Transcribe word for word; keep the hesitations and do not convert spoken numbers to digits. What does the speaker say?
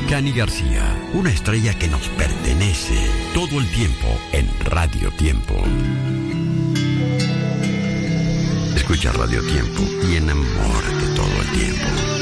Cani García, una estrella que nos pertenece todo el tiempo en Radio Tiempo. Escucha Radio Tiempo y enamórate todo el tiempo.